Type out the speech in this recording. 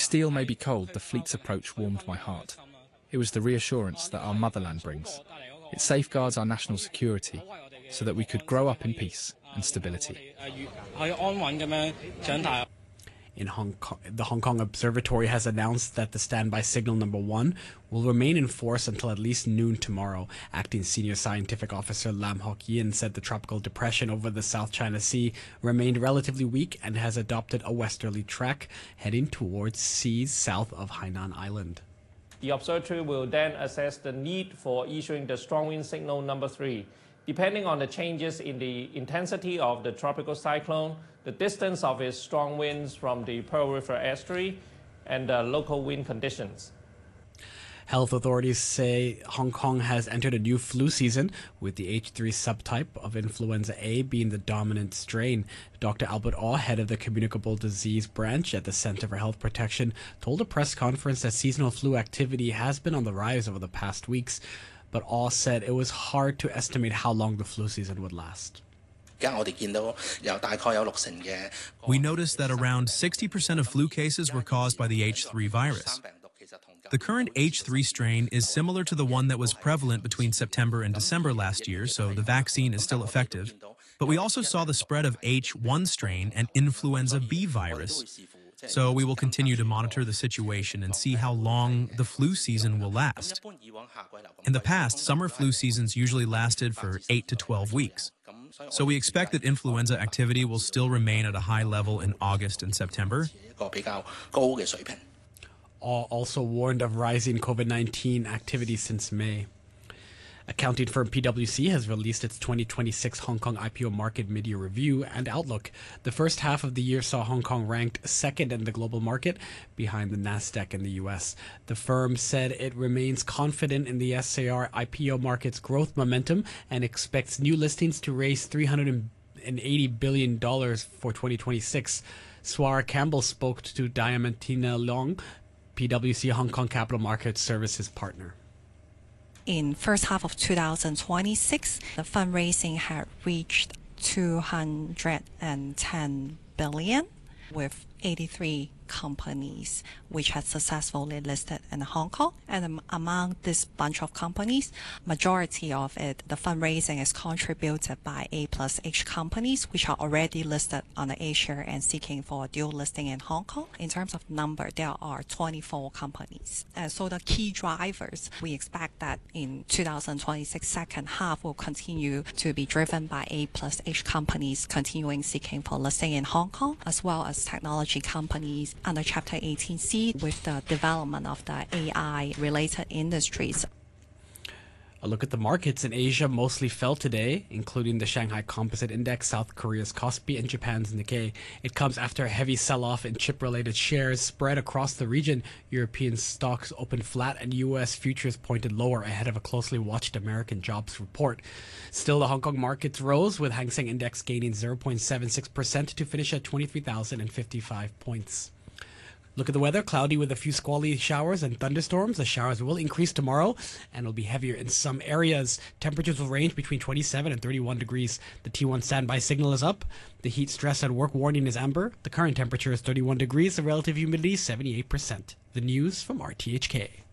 steel may be cold, the fleet's approach warmed my heart. It was the reassurance that our motherland brings. It safeguards our national security so that we could grow up in peace and stability. In Hong Kong, the Hong Kong Observatory has announced that the standby signal number 1 will remain in force until at least noon tomorrow. Acting Senior Scientific Officer Lam Hock Yin said the tropical depression over the South China Sea remained relatively weak and has adopted a westerly track heading towards seas south of Hainan Island. The observatory will then assess the need for issuing the strong wind signal number 3. Depending on the changes in the intensity of the tropical cyclone, the distance of its strong winds from the Pearl River estuary, and the local wind conditions. Health authorities say Hong Kong has entered a new flu season, with the H3 subtype of influenza A being the dominant strain. Dr. Albert Aw, head of the Communicable Disease Branch at the Center for Health Protection, told a press conference that seasonal flu activity has been on the rise over the past weeks, but Aw said it was hard to estimate how long the flu season would last. We noticed that around 60% of flu cases were caused by the H3 virus. The current H3 strain is similar to the one that was prevalent between September and December last year, so the vaccine is still effective. But we also saw the spread of H1 strain and influenza B virus. So we will continue to monitor the situation and see how long the flu season will last. In the past, summer flu seasons usually lasted for 8 to 12 weeks. So we expect that influenza activity will still remain at a high level in August and September. Aw also warned of rising COVID-19 activity since May. Accounting firm PwC has released its 2026 Hong Kong IPO market mid-year review and outlook. The first half of the year saw Hong Kong ranked second in the global market, behind the Nasdaq in the US. The firm said it remains confident in the SAR IPO market's growth momentum and expects new listings to raise $380 billion for 2026. Swara Campbell spoke to Diamantina Long, PwC Hong Kong Capital Markets Services partner. In first half of 2026, the fundraising had reached 210 billion, with 83 companies which had successfully listed in Hong Kong. And among this bunch of companies, majority of it, the fundraising is contributed by A+H companies, which are already listed on the A-share and seeking for a dual listing in Hong Kong. In terms of number, there are 24 companies. And so the key drivers, we expect that in 2026 second half will continue to be driven by A+H companies continuing seeking for listing in Hong Kong, as well as technology companies under Chapter 18C with the development of the AI-related industries. A look at the markets in Asia mostly fell today, including the Shanghai Composite Index, South Korea's Kospi, and Japan's Nikkei. It comes after a heavy sell-off in chip-related shares spread across the region. European stocks opened flat and U.S. futures pointed lower ahead of a closely watched American jobs report. Still, the Hong Kong markets rose, with Hang Seng Index gaining 0.76% to finish at 23,055 points. Look at the weather, cloudy with a few squally showers and thunderstorms. The showers will increase tomorrow and will be heavier in some areas. Temperatures will range between 27 and 31 degrees. The T1 standby signal is up. The heat stress at work warning is amber. The current temperature is 31 degrees. The relative humidity is 78%. The news from RTHK.